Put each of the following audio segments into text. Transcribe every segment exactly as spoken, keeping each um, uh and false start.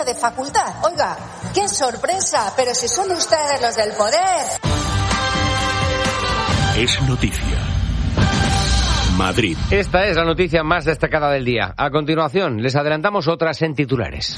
de facultad. Oiga, qué sorpresa, pero si son ustedes los del poder. Es noticia. Madrid. Esta es la noticia más destacada del día. A continuación, les adelantamos otras en titulares.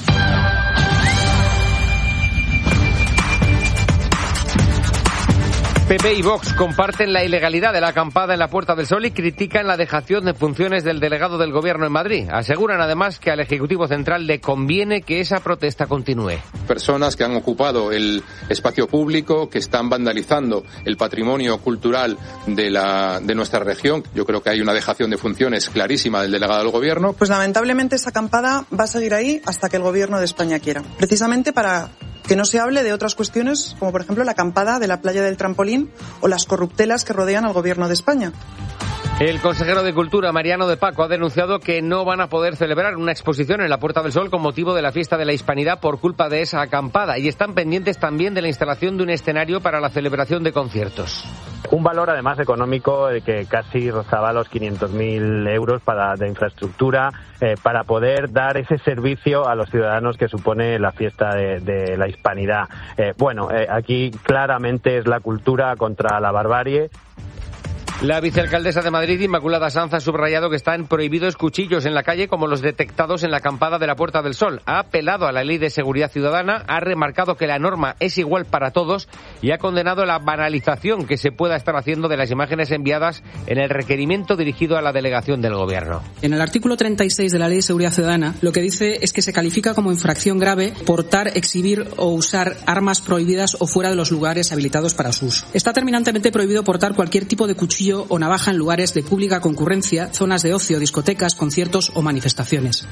P P y Vox comparten la ilegalidad de la acampada en la Puerta del Sol y critican la dejación de funciones del delegado del Gobierno en Madrid. Aseguran además que al Ejecutivo Central le conviene que esa protesta continúe. Personas que han ocupado el espacio público, que están vandalizando el patrimonio cultural de, la, de nuestra región. Yo creo que hay una dejación de funciones clarísima del delegado del Gobierno. Pues lamentablemente esa acampada va a seguir ahí hasta que el Gobierno de España quiera. Precisamente para que no se hable de otras cuestiones, como por ejemplo la acampada de la playa del Trampolín o las corruptelas que rodean al Gobierno de España. El consejero de Cultura, Mariano de Paco, ha denunciado que no van a poder celebrar una exposición en la Puerta del Sol con motivo de la fiesta de la Hispanidad por culpa de esa acampada, y están pendientes también de la instalación de un escenario para la celebración de conciertos. Un valor además económico que casi rozaba los quinientos mil euros para, de infraestructura eh, para poder dar ese servicio a los ciudadanos que supone la fiesta de, de la Hispanidad. Eh, bueno, eh, aquí claramente es la cultura contra la barbarie. La vicealcaldesa de Madrid, Inmaculada Sanz, ha subrayado que están prohibidos cuchillos en la calle como los detectados en la acampada de la Puerta del Sol. Ha apelado a la Ley de Seguridad Ciudadana, ha remarcado que la norma es igual para todos y ha condenado la banalización que se pueda estar haciendo de las imágenes enviadas en el requerimiento dirigido a la delegación del Gobierno. En el artículo treinta y seis de la Ley de Seguridad Ciudadana, lo que dice es que se califica como infracción grave portar, exhibir o usar armas prohibidas o fuera de los lugares habilitados para su uso. Está terminantemente prohibido portar cualquier tipo de cuchillo o navaja en lugares de pública concurrencia, zonas de ocio, discotecas, conciertos o manifestaciones.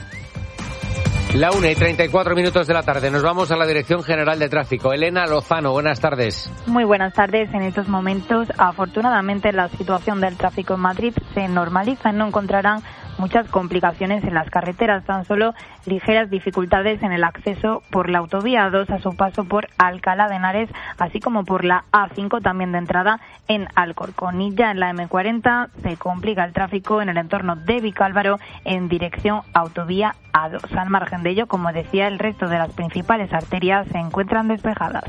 La una y treinta y cuatro minutos de la tarde. Nos vamos a la Dirección General de Tráfico. Elena Lozano, buenas tardes. Muy buenas tardes. En estos momentos, afortunadamente, la situación del tráfico en Madrid se normaliza. No encontrarán muchas complicaciones en las carreteras, tan solo ligeras dificultades en el acceso por la autovía A dos a su paso por Alcalá de Henares, así como por la A cinco también de entrada en Alcorcón. Y ya en la eme cuarenta se complica el tráfico en el entorno de Vicálvaro en dirección autovía A dos. Al margen de ello, como decía, el resto de las principales arterias se encuentran despejadas.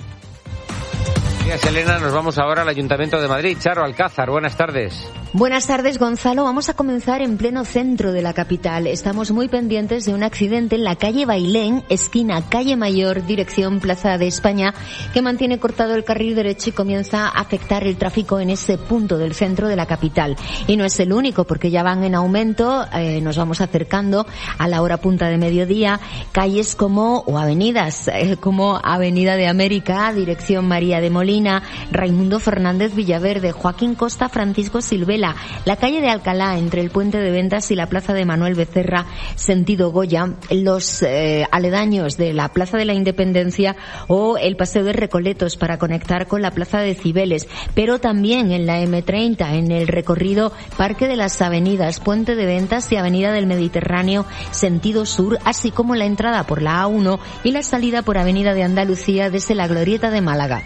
Gracias, Elena. Nos vamos ahora al Ayuntamiento de Madrid. Charo Alcázar, buenas tardes. Buenas tardes, Gonzalo. Vamos a comenzar en pleno centro de la capital. Estamos muy pendientes de un accidente en la calle Bailén, esquina Calle Mayor, dirección Plaza de España, que mantiene cortado el carril derecho y comienza a afectar el tráfico en ese punto del centro de la capital. Y no es el único, porque ya van en aumento, eh, nos vamos acercando a la hora punta de mediodía, calles como, o avenidas, eh, como Avenida de América, dirección María de Molina, Raimundo Fernández Villaverde, Joaquín Costa, Francisco Silvela, la calle de Alcalá entre el Puente de Ventas y la Plaza de Manuel Becerra, sentido Goya, los eh, aledaños de la Plaza de la Independencia o el Paseo de Recoletos para conectar con la Plaza de Cibeles, pero también en la eme treinta, en el recorrido Parque de las Avenidas, Puente de Ventas y Avenida del Mediterráneo, sentido sur, así como la entrada por la A uno y la salida por Avenida de Andalucía desde la Glorieta de Málaga.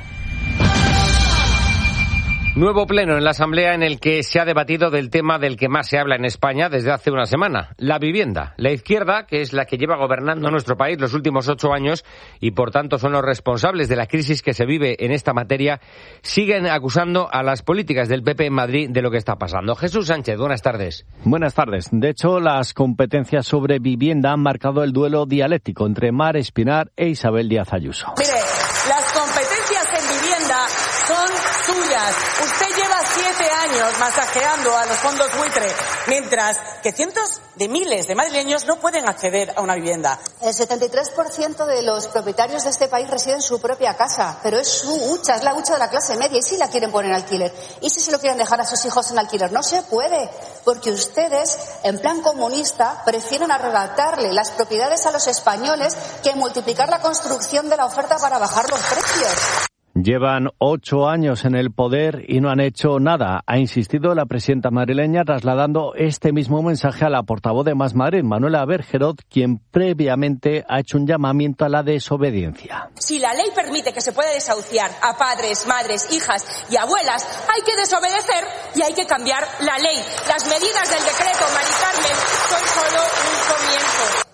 Nuevo pleno en la Asamblea en el que se ha debatido del tema del que más se habla en España desde hace una semana, la vivienda. La izquierda, que es la que lleva gobernando nuestro país los últimos ocho años y por tanto son los responsables de la crisis que se vive en esta materia, siguen acusando a las políticas del P P en Madrid de lo que está pasando. Jesús Sánchez, buenas tardes. Buenas tardes. De hecho, las competencias sobre vivienda han marcado el duelo dialéctico entre Mar Espinar e Isabel Díaz Ayuso. Mire, las competencias en vivienda son suyas. Usted lleva siete años masajeando a los fondos buitre, mientras que cientos de miles de madrileños no pueden acceder a una vivienda. El setenta y tres por ciento de los propietarios de este país residen en su propia casa, pero es su hucha, es la hucha de la clase media. ¿Y si la quieren poner en alquiler? ¿Y si se lo quieren dejar a sus hijos en alquiler? No se puede, porque ustedes, en plan comunista, prefieren arrebatarle las propiedades a los españoles que multiplicar la construcción de la oferta para bajar los precios. Llevan ocho años en el poder y no han hecho nada, ha insistido la presidenta madrileña, trasladando este mismo mensaje a la portavoz de Más Madrid, Manuela Bergerot, quien previamente ha hecho un llamamiento a la desobediencia. Si la ley permite que se pueda desahuciar a padres, madres, hijas y abuelas, hay que desobedecer y hay que cambiar la ley. Las medidas del decreto, Mari Carmen, son solo un comienzo.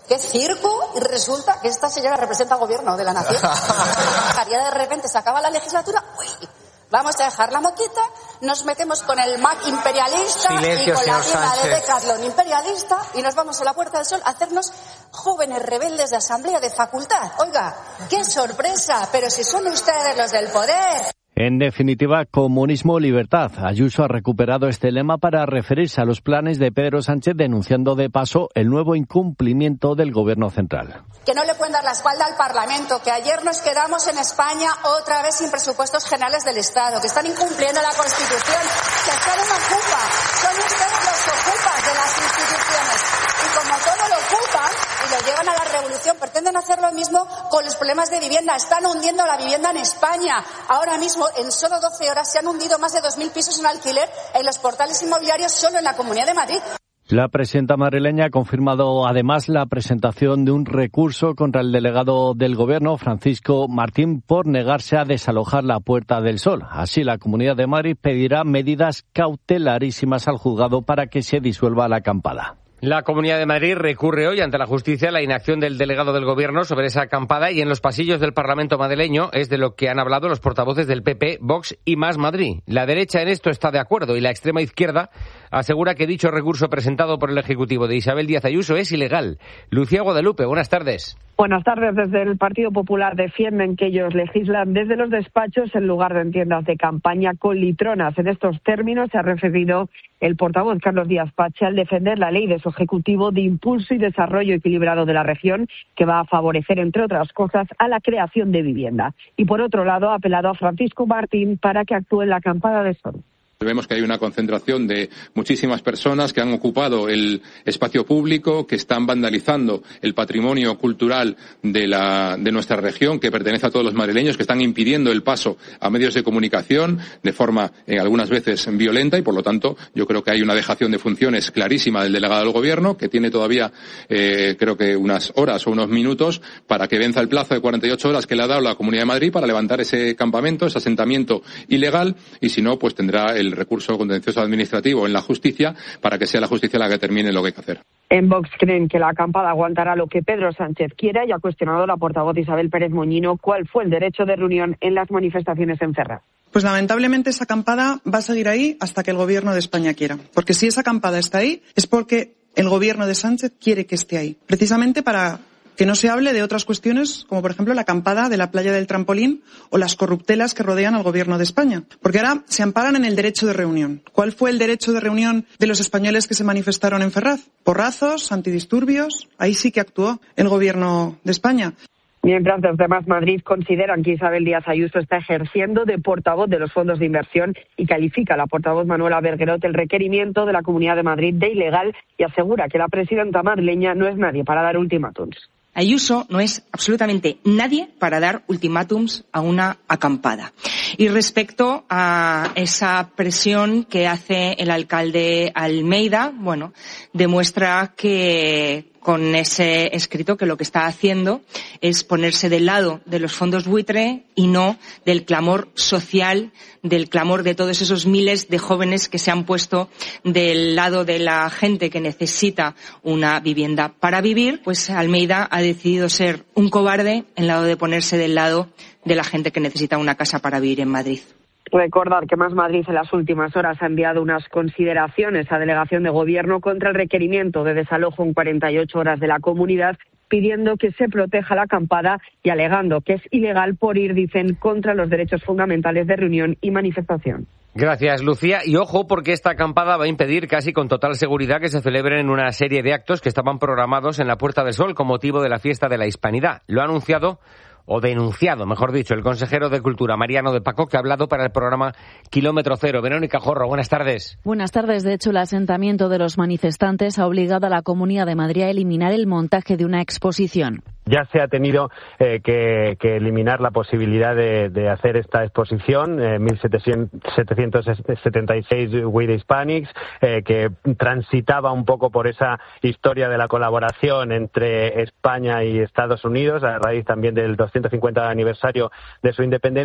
¡Qué circo! Y resulta que esta señora representa al gobierno de la nación. Haría de repente se acaba la legislatura. ¡Uy! Vamos a dejar la moquita, nos metemos con el Mac imperialista Silencio, y con la señor tienda de Sánchez. Decathlon imperialista y nos vamos a la Puerta del Sol a hacernos jóvenes rebeldes de asamblea de facultad. Oiga, ¡qué sorpresa! Pero si son ustedes los del poder. En definitiva, comunismo o libertad. Ayuso ha recuperado este lema para referirse a los planes de Pedro Sánchez, denunciando de paso el nuevo incumplimiento del Gobierno central. Que no le pueden dar la espalda al Parlamento, que ayer nos quedamos en España otra vez sin presupuestos generales del Estado, que están incumpliendo la Constitución, que están en ocupa. Son ustedes los ocupas de las instituciones. Y como todo lo ocupan y lo llevan a la revolución, pretenden hacer lo mismo con los problemas de vivienda. Están hundiendo la vivienda en España. Ahora mismo, en solo doce horas, se han hundido más de dos mil pisos en alquiler en los portales inmobiliarios solo en la Comunidad de Madrid. La presidenta madrileña ha confirmado además la presentación de un recurso contra el delegado del Gobierno, Francisco Martín, por negarse a desalojar la Puerta del Sol. Así, la Comunidad de Madrid pedirá medidas cautelarísimas al juzgado para que se disuelva la acampada. La Comunidad de Madrid recurre hoy ante la justicia a la inacción del delegado del Gobierno sobre esa acampada, y en los pasillos del Parlamento madrileño es de lo que han hablado los portavoces del P P, Vox y Más Madrid. La derecha en esto está de acuerdo y la extrema izquierda asegura que dicho recurso presentado por el Ejecutivo de Isabel Díaz Ayuso es ilegal. Lucía Guadalupe, buenas tardes. Buenas tardes. Desde el Partido Popular defienden que ellos legislan desde los despachos en lugar de en tiendas de campaña con litronas. En estos términos se ha referido el portavoz Carlos Díaz Pache al defender la ley de su Ejecutivo de impulso y desarrollo equilibrado de la región, que va a favorecer, entre otras cosas, a la creación de vivienda. Y por otro lado, ha apelado a Francisco Martín para que actúe en la acampada de Sol. Vemos que hay una concentración de muchísimas personas que han ocupado el espacio público, que están vandalizando el patrimonio cultural de la de nuestra región, que pertenece a todos los madrileños, que están impidiendo el paso a medios de comunicación de forma eh, algunas veces violenta, y por lo tanto yo creo que hay una dejación de funciones clarísima del delegado del Gobierno, que tiene todavía eh, creo que unas horas o unos minutos para que venza el plazo de cuarenta y ocho horas que le ha dado la Comunidad de Madrid para levantar ese campamento, ese asentamiento ilegal, y si no, pues tendrá el el recurso contencioso administrativo en la justicia para que sea la justicia la que determine lo que hay que hacer. En Vox creen que la acampada aguantará lo que Pedro Sánchez quiera y ha cuestionado la portavoz Isabel Pérez Moñino cuál fue el derecho de reunión en las manifestaciones en Ferraz. Pues lamentablemente esa acampada va a seguir ahí hasta que el Gobierno de España quiera. Porque si esa acampada está ahí es porque el Gobierno de Sánchez quiere que esté ahí. Precisamente para que no se hable de otras cuestiones, como por ejemplo la acampada de la playa del Trampolín o las corruptelas que rodean al Gobierno de España. Porque ahora se amparan en el derecho de reunión. ¿Cuál fue el derecho de reunión de los españoles que se manifestaron en Ferraz? Porrazos, antidisturbios. Ahí sí que actuó el Gobierno de España. Mientras desde Más Madrid consideran que Isabel Díaz Ayuso está ejerciendo de portavoz de los fondos de inversión y califica a la portavoz Manuela Berguerot el requerimiento de la Comunidad de Madrid de ilegal y asegura que la presidenta madrileña no es nadie para dar ultimátums. Ayuso no es absolutamente nadie para dar ultimátums a una acampada. Y respecto a esa presión que hace el alcalde Almeida, bueno, demuestra que con ese escrito que lo que está haciendo es ponerse del lado de los fondos buitre y no del clamor social, del clamor de todos esos miles de jóvenes que se han puesto del lado de la gente que necesita una vivienda para vivir. Pues Almeida ha decidido ser un cobarde en lado de ponerse del lado de la gente que necesita una casa para vivir en Madrid. Recordar que Más Madrid en las últimas horas ha enviado unas consideraciones a Delegación de Gobierno contra el requerimiento de desalojo en cuarenta y ocho horas de la comunidad, pidiendo que se proteja la acampada y alegando que es ilegal por ir, dicen, contra los derechos fundamentales de reunión y manifestación. Gracias, Lucía. Y ojo, porque esta acampada va a impedir casi con total seguridad que se celebren una serie de actos que estaban programados en la Puerta del Sol con motivo de la fiesta de la Hispanidad. Lo ha anunciado o denunciado, mejor dicho, el consejero de Cultura, Mariano de Paco, que ha hablado para el programa Kilómetro Cero. Verónica Jorro, buenas tardes. Buenas tardes. De hecho, el asentamiento de los manifestantes ha obligado a la Comunidad de Madrid a eliminar el montaje de una exposición. Ya se ha tenido eh, que, que eliminar la posibilidad de, de hacer esta exposición, eh, mil setecientos setenta y seis We the Hispanics, eh, que transitaba un poco por esa historia de la colaboración entre España y Estados Unidos, a raíz también del doscientos cincuenta aniversario de su independencia.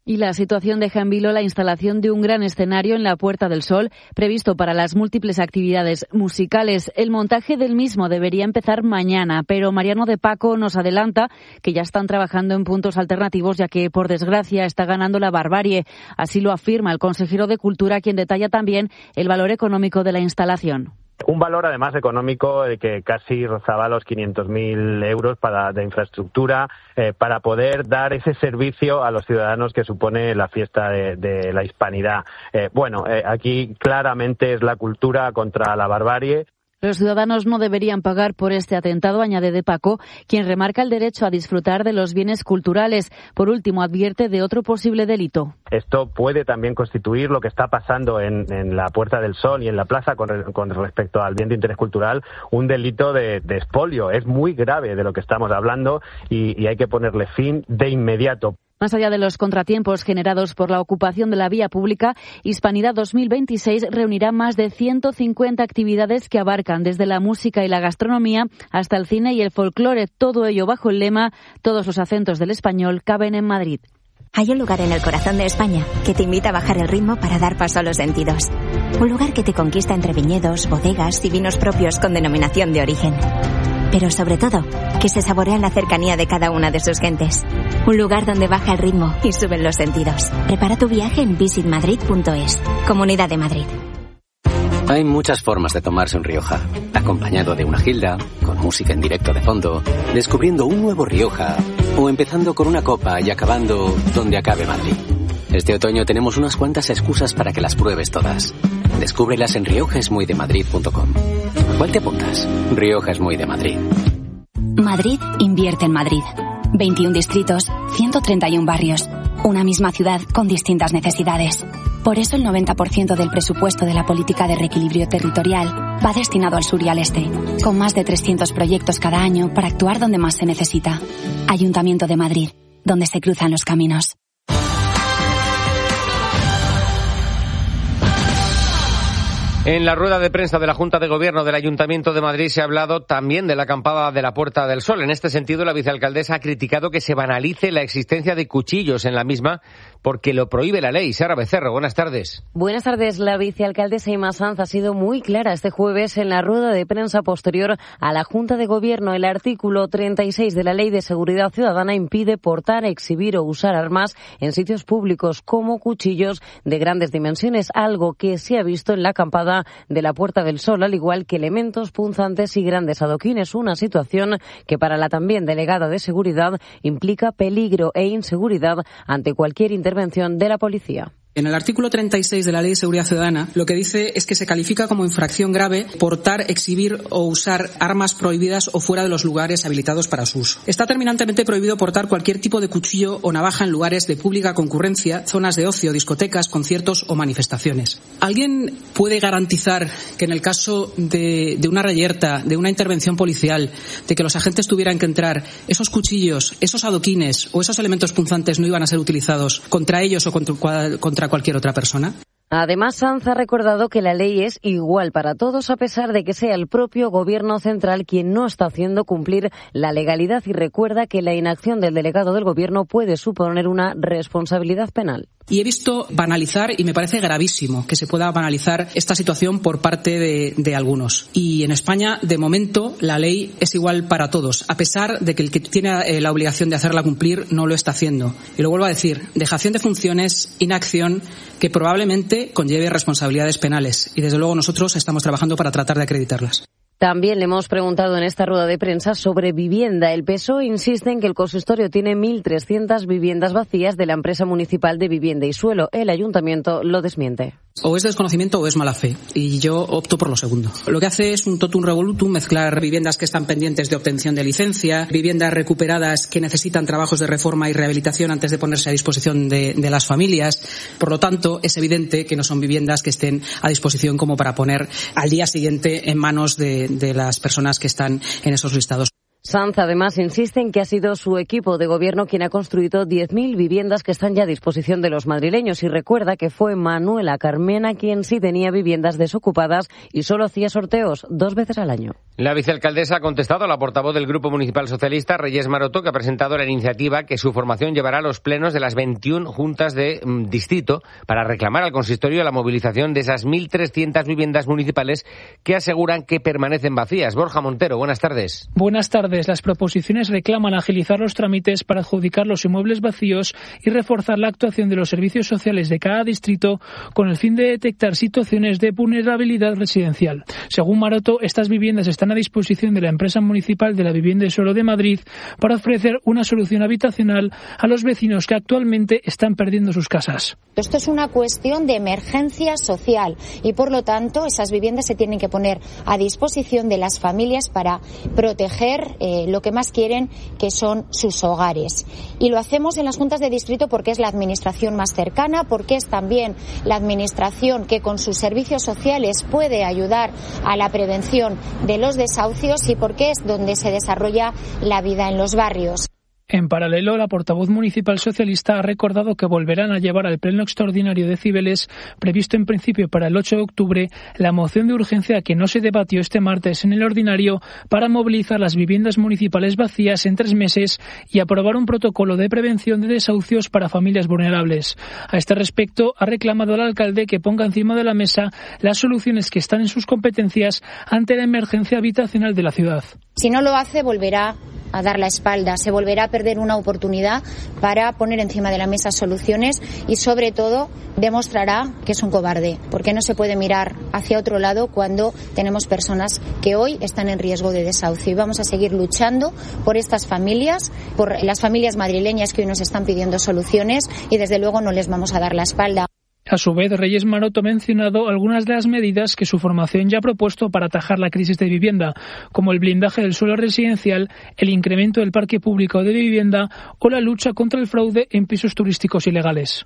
Y la situación deja en vilo la instalación de un gran escenario en la Puerta del Sol, previsto para las múltiples actividades musicales. El montaje del mismo debería empezar mañana, pero Mariano de Paco nos adelanta que ya están trabajando en puntos alternativos, ya que, por desgracia, está ganando la barbarie. Así lo afirma el consejero de Cultura, quien detalla también el valor económico de la instalación. Un valor, además, económico eh, que casi rozaba los quinientos mil euros para, de infraestructura eh, para poder dar ese servicio a los ciudadanos que supone la fiesta de, de la hispanidad. Eh, bueno, eh, aquí claramente es la cultura contra la barbarie. Los ciudadanos no deberían pagar por este atentado, añade de Paco, quien remarca el derecho a disfrutar de los bienes culturales. Por último, advierte de otro posible delito. Esto puede también constituir lo que está pasando en, en la Puerta del Sol y en la plaza con, con respecto al bien de interés cultural, un delito de, de expolio. Es muy grave de lo que estamos hablando y, y hay que ponerle fin de inmediato. Más allá de los contratiempos generados por la ocupación de la vía pública, Hispanidad dos mil veintiséis reunirá más de ciento cincuenta actividades que abarcan desde la música y la gastronomía hasta el cine y el folclore. Todo ello bajo el lema «Todos los acentos del español caben en Madrid». Hay un lugar en el corazón de España que te invita a bajar el ritmo para dar paso a los sentidos. Un lugar que te conquista entre viñedos, bodegas y vinos propios con denominación de origen. Pero sobre todo, que se saborea en la cercanía de cada una de sus gentes. Un lugar donde baja el ritmo y suben los sentidos. Prepara tu viaje en visit madrid punto es. Comunidad de Madrid. Hay muchas formas de tomarse un Rioja. Acompañado de una gilda, con música en directo de fondo, descubriendo un nuevo Rioja, o empezando con una copa y acabando donde acabe Madrid. Este otoño tenemos unas cuantas excusas para que las pruebes todas. Descúbrelas en rioja es muy de madrid punto com. ¿Cuál te apuntas? Rioja es muy de Madrid. Madrid invierte en Madrid. veintiún distritos, ciento treinta y uno barrios. Una misma ciudad con distintas necesidades. Por eso el noventa por ciento del presupuesto de la política de reequilibrio territorial va destinado al sur y al este, con más de trescientos proyectos cada año para actuar donde más se necesita. Ayuntamiento de Madrid, donde se cruzan los caminos. En la rueda de prensa de la Junta de Gobierno del Ayuntamiento de Madrid se ha hablado también de la acampada de la Puerta del Sol. En este sentido, la vicealcaldesa ha criticado que se banalice la existencia de cuchillos en la misma porque lo prohíbe la ley. Sara Becerro, buenas tardes. Buenas tardes. La vicealcaldesa Inma Sanz ha sido muy clara este jueves en la rueda de prensa posterior a la Junta de Gobierno. El artículo treinta y seis de la Ley de Seguridad Ciudadana impide portar, exhibir o usar armas en sitios públicos como cuchillos de grandes dimensiones, algo que se ha visto en la acampada de la Puerta del Sol, al igual que elementos punzantes y grandes adoquines, una situación que para la también delegada de Seguridad implica peligro e inseguridad ante cualquier intervención de la policía. En el artículo treinta y seis de la Ley de Seguridad Ciudadana lo que dice es que se califica como infracción grave portar, exhibir o usar armas prohibidas o fuera de los lugares habilitados para su uso. Está terminantemente prohibido portar cualquier tipo de cuchillo o navaja en lugares de pública concurrencia, zonas de ocio, discotecas, conciertos o manifestaciones. ¿Alguien puede garantizar que en el caso de, de una reyerta, de una intervención policial, de que los agentes tuvieran que entrar, esos cuchillos, esos adoquines o esos elementos punzantes no iban a ser utilizados contra ellos o contra, contra cualquier otra persona? Además, Sanz ha recordado que la ley es igual para todos a pesar de que sea el propio Gobierno central quien no está haciendo cumplir la legalidad y recuerda que la inacción del delegado del Gobierno puede suponer una responsabilidad penal. Y he visto banalizar, y me parece gravísimo que se pueda banalizar esta situación por parte de, de algunos. Y en España, de momento, la ley es igual para todos, a pesar de que el que tiene eh, la obligación de hacerla cumplir no lo está haciendo. Y lo vuelvo a decir, dejación de funciones, inacción, que probablemente conlleve responsabilidades penales. Y desde luego nosotros estamos trabajando para tratar de acreditarlas. También le hemos preguntado en esta rueda de prensa sobre vivienda. El P S O E insiste en que el consistorio tiene mil trescientas viviendas vacías de la empresa municipal de vivienda y suelo. El ayuntamiento lo desmiente. O es desconocimiento o es mala fe, y yo opto por lo segundo. Lo que hace es un totum revolutum, mezclar viviendas que están pendientes de obtención de licencia, viviendas recuperadas que necesitan trabajos de reforma y rehabilitación antes de ponerse a disposición de, de las familias. Por lo tanto, es evidente que no son viviendas que estén a disposición como para poner al día siguiente en manos de, de las personas que están en esos listados. Sanz además insiste en que ha sido su equipo de gobierno quien ha construido diez mil viviendas que están ya a disposición de los madrileños y recuerda que fue Manuela Carmena quien sí tenía viviendas desocupadas y solo hacía sorteos dos veces al año. La vicealcaldesa ha contestado a la portavoz del Grupo Municipal Socialista, Reyes Maroto, que ha presentado la iniciativa que su formación llevará a los plenos de las veintiuna juntas de mm, distrito para reclamar al consistorio la movilización de esas mil trescientas viviendas municipales que aseguran que permanecen vacías. Borja Montero, buenas tardes. Buenas tardes. Las proposiciones reclaman agilizar los trámites para adjudicar los inmuebles vacíos y reforzar la actuación de los servicios sociales de cada distrito con el fin de detectar situaciones de vulnerabilidad residencial. Según Maroto, estas viviendas están a disposición de la empresa municipal de la vivienda y suelo de Madrid para ofrecer una solución habitacional a los vecinos que actualmente están perdiendo sus casas. Esto es una cuestión de emergencia social y, por lo tanto, esas viviendas se tienen que poner a disposición de las familias para proteger eh, lo que más quieren, que son sus hogares. Y lo hacemos en las juntas de distrito porque es la administración más cercana, porque es también la administración que con sus servicios sociales puede ayudar a la prevención de los desahucios y porque es donde se desarrolla la vida en los barrios. En paralelo, la portavoz municipal socialista ha recordado que volverán a llevar al pleno extraordinario de Cibeles, previsto en principio para el ocho de octubre, la moción de urgencia que no se debatió este martes en el ordinario para movilizar las viviendas municipales vacías en tres meses y aprobar un protocolo de prevención de desahucios para familias vulnerables. A este respecto, ha reclamado al alcalde que ponga encima de la mesa las soluciones que están en sus competencias ante la emergencia habitacional de la ciudad. Si no lo hace, volverá a dar la espalda, se volverá a perder una oportunidad para poner encima de la mesa soluciones y, sobre todo, demostrará que es un cobarde, porque no se puede mirar hacia otro lado cuando tenemos personas que hoy están en riesgo de desahucio. Y vamos a seguir luchando por estas familias, por las familias madrileñas que hoy nos están pidiendo soluciones y, desde luego, no les vamos a dar la espalda. A su vez, Reyes Maroto ha mencionado algunas de las medidas que su formación ya ha propuesto para atajar la crisis de vivienda, como el blindaje del suelo residencial, el incremento del parque público de vivienda o la lucha contra el fraude en pisos turísticos ilegales.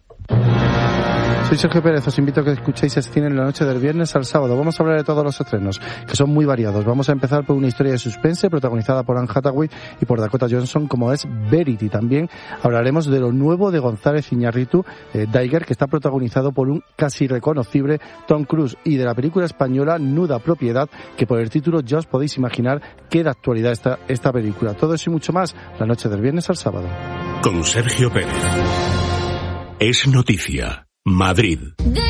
Soy Sergio Pérez, os invito a que escuchéis el cine en la noche del viernes al sábado. Vamos a hablar de todos los estrenos, que son muy variados. Vamos a empezar por una historia de suspense protagonizada por Anne Hathaway y por Dakota Johnson, como es Verity. También hablaremos de lo nuevo de González Iñárritu, eh, Daiger, que está protagonizado por un casi reconocible Tom Cruise, y de la película española Nuda Propiedad, que por el título ya os podéis imaginar qué de actualidad está esta película. Todo eso y mucho más, la noche del viernes al sábado. Con Sergio Pérez. Es noticia. Madrid.